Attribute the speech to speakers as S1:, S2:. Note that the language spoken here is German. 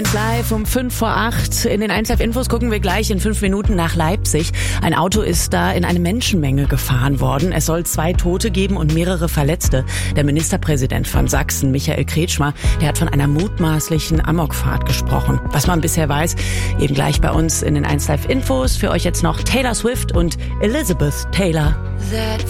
S1: Live um 7:55. In den 1Live-Infos gucken wir gleich in 5 Minuten nach Leipzig. Ein Auto ist da in eine Menschenmenge gefahren worden. Es soll 2 Tote geben und mehrere Verletzte. Der Ministerpräsident von Sachsen, Michael Kretschmer, der hat von einer mutmaßlichen Amokfahrt gesprochen. Was man bisher weiß, eben gleich bei uns in den 1Live-Infos. Für euch jetzt noch Taylor Swift und Elizabeth Taylor.